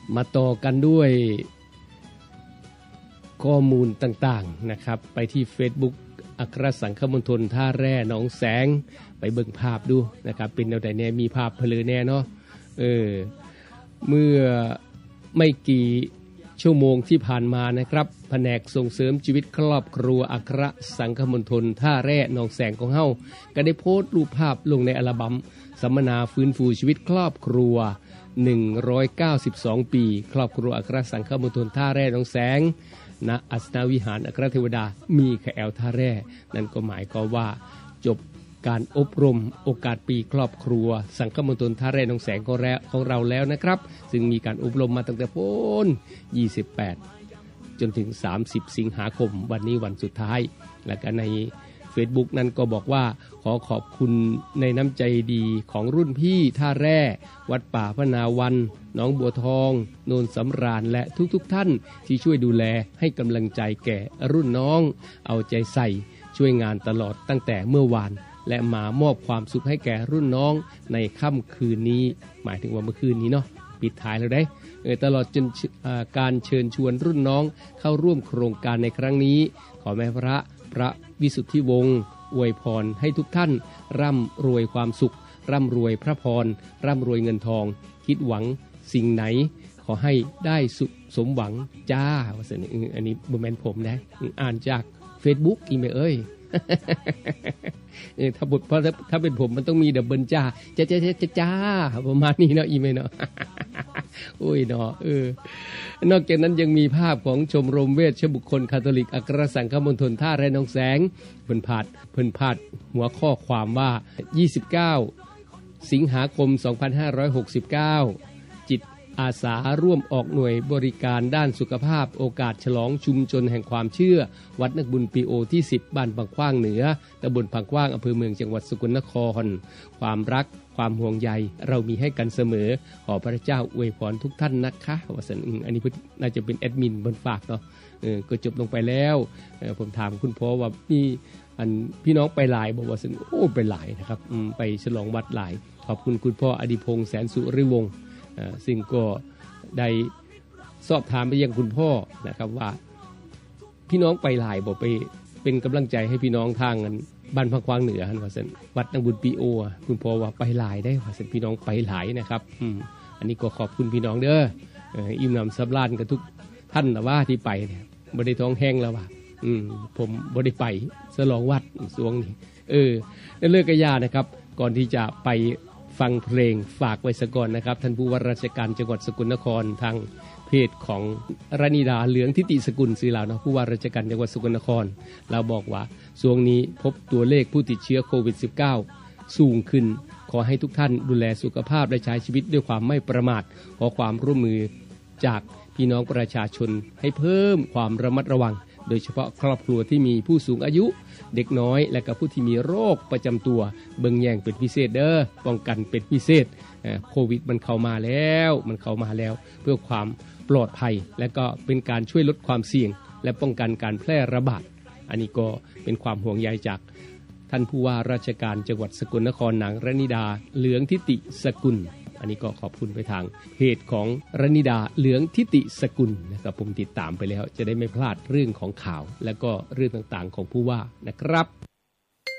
มาต่อกันด้วยข้อมูลต่างๆนะครับไปที่ Facebook อัครสังฆมณฑลท่าแร่หนองแสงไปเบิ่งภาพดูนะครับเป็นแนวใดแน่มีภาพเพลือแน่เนาะเมื่อไม่กี่ชั่วโมงที่ผ่านมานะครับแผนกส่งเสริมชีวิตครอบครัวอัครสังฆมณฑลท่าแร่หนองแสงของเฮาก็ได้โพสต์รูปภาพลงในอัลบั้มสัมมนาฟื้นฟูชีวิตครอบครัว192ปีครอบครัวอัครสังฆมณฑลท่าแร่หนองแสงณอัสนาวิหารอัครเทวดามีแคแอลท่าแร่นั่นก็หมายความว่าจบการอบรมโอกาสปีครอบครัวสังฆมณฑลท่าแร่หนองแสงของเราแล้วนะครับซึ่งมีการอบรมมาตั้งแต่พ้น28จนถึง30สิงหาคมวันนี้วันสุดท้ายและก็ใน Facebook นั้นก็บอกว่าขอขอบคุณในน้ำใจดีของรุ่นพี่ท่าแร่วัดป่าพนาวันหนองบัวทองโนนสำราญและทุกท่านที่ช่วยดูแลให้กำลังใจแก่รุ่นน้องเอาใจใส่ช่วยงานตลอดตั้งแต่เมื่อวานและมามอบความสุขให้แก่รุ่นน้องในค่ำคืนนี้หมายถึงว่าเมื่อคืนนี้เนาะปิดท้ายแล้วได้ตลอดจนการเชิญชวนรุ่นน้องเข้าร่วมโครงการในครั้งนี้ขอแม่พระวิสุทธิวงศ์อวยพรให้ทุกท่านร่ำรวยความสุขร่ำรวยพระพรร่ำรวยเงินทองคิดหวังสิ่งไหนขอให้ได้สุขสมหวังจ้าอันนี้บ่แม่นผมนะอ่านจาก Facebook อีเมลถ้าเป็นผมมันต้องมีดับเบิลจ้าจ้าประมาณนี้เนาะอีเมลเนาะโอ้ยเนาะนอกจากนั้นยังมีภาพของชมรมเวชบุคคลคาทอลิกอัครสังฆมณฑลท่าแร่หนองแสงเพิ่นพาดหัวข้อความว่า29สิงหาคม2569จิตอาสาร่วมออกหน่วยบริการด้านสุขภาพโอกาสฉลองชุมชนแห่งความเชื่อวัดนักบุญปีโอที่10บ้านบางขว้างเหนือตำบลบางขว้างอำเภอเมืองจังหวัดสกลนครความรักความห่วงใยเรามีให้กันเสมอขอพระเจ้าอวยพรทุกท่านนะคะว่าซั่นอันนี้น่าจะเป็นแอดมินบนฝากเนาะก็จบลงไปแล้วผมถามคุณพ่อว่ามีพี่น้องไปหลายบอกว่าซั่นโอ้ไปหลายนะครับไปฉลองวัดหลายขอบคุณคุณพ่ออดิพงษ์แสนสุริวงศ์ซึ่งก็ได้สอบถามไปยังคุณพ่อนะครับว่าพี่น้องไปหลายบอกไปเป็นกำลังใจให้พี่น้องทางบ้านพังควางเหนือว่าซั่นวัดนางบุญปีโอคุณพ่อว่าไปหลายได้ว่าซั่นพี่น้องไปหลายนะครับอันนี้ก็ขอบคุณพี่น้องเด้ออิ่มหนำสำราญกับทุกท่านนะว่าที่ไปเนี่ยบ่ได้ท้องแห้งแล้วว่าผมบ่ได้ไปฉลองวัดสวงนี่เลิกกะยานะครับก่อนที่จะไปฟังเพลงฝากไว้ซะก่อนนะครับท่านผู้ว่าราชการจังหวัดสกลนครทางเพจของรณิดาเหลืองทิติสกุลศิลาเนาะผู้ว่าราชการจังหวัดสกลนครเราบอกว่าช่วงนี้พบตัวเลขผู้ติดเชื้อโควิด -19 สูงขึ้นขอให้ทุกท่านดูแลสุขภาพและใช้ชีวิตด้วยความไม่ประมาทขอความร่วมมือจากพี่น้องประชาชนให้เพิ่มความระมัดระวังโดยเฉพาะครอบครัวที่มีผู้สูงอายุเด็กน้อยและก็ผู้ที่มีโรคประจำตัวเบิ่งแย่งเป็นพิเศษเด้อป้องกันเป็นพิเศษโควิดมันเข้ามาแล้วเพื่อความปลอดภัยและก็เป็นการช่วยลดความเสี่ยงและป้องกันการแพร่ระบาดอันนี้ก็เป็นความห่วงใยจากท่านผู้ว่าราชการจังหวัดสกลนครนางรณิดาเหลืองทิติสกุลอันนี้ก็ขอบคุณไปทางเพจของรณิดาเหลืองทิติสกุลนะครับผมติดตามไปแล้วจะได้ไม่พลาดเรื่องของข่าวและก็เรื่องต่างๆของผู้ว่านะครับ